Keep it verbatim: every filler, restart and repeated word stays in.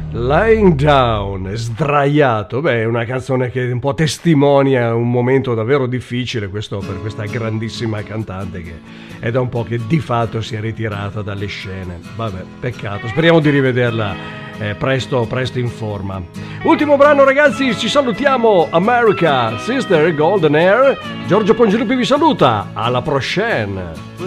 Lying Down, sdraiato. Beh, è una canzone che un po' testimonia un momento davvero difficile questo per questa grandissima cantante che è da un po' che di fatto si è ritirata dalle scene. Vabbè, peccato, speriamo di rivederla eh, presto, presto in forma. Ultimo brano, ragazzi, ci salutiamo. America, Sister, Golden Air. Giorgio Pongilupi vi saluta, alla prochaine.